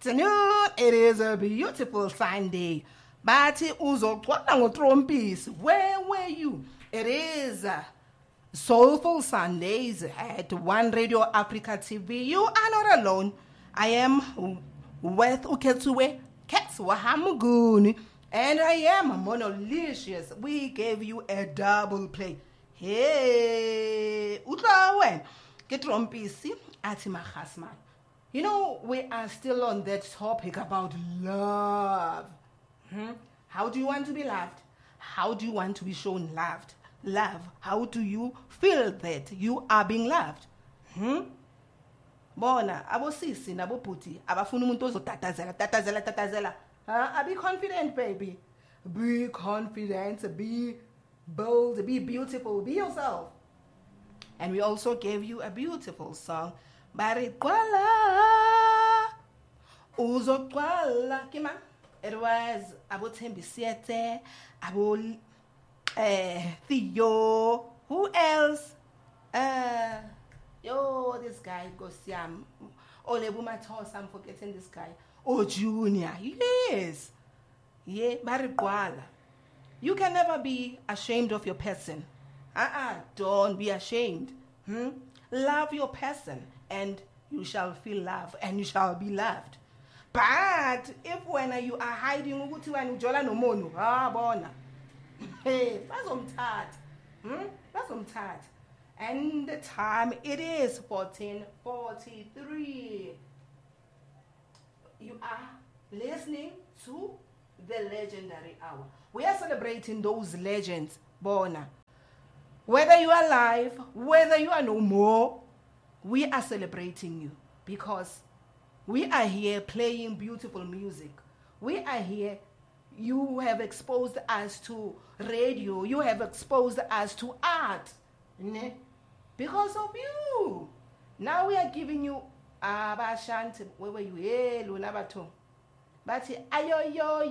afternoon. It is a beautiful Sunday. Bathi uzogcwala ngotrompisi. Where were you? It is Soulful Sundays at One Radio Africa TV. You are not alone. I am with Uketsuwe Ketswahamuguni, and I am Monolicious. We gave you a double play. Hey, Utlawen, Ketrompisi, Atima Hasman. You know, we are still on that topic about love. How do you want to be loved? How do you want to be shown loved? Love. How do you feel that you are being loved? Bona, abosisi naboputi, abafuna umuntu ozotatazela. Be confident, baby. Be confident, be bold, be beautiful, be yourself. And we also gave you a beautiful song. Barikwala Uzokwala Kima. It was about Siete, about Theo. Who else? This guy goes Siam. Lebumatos, I'm forgetting this guy. Oh, Junior. Yes. Yeah, Barikwala. You can never be ashamed of your person. Don't be ashamed. Love your person, and you shall feel love, and you shall be loved. But if when you are hiding, bona. Hey, that's and the time it is 14:43. You are listening to the legendary hour. We are celebrating those legends, Bona. Whether you are alive, whether you are no more, we are celebrating you because we are here playing beautiful music. We are here. You have exposed us to radio. You have exposed us to art. Because of you. Now we are giving you Abashanti. Where were you? But ayo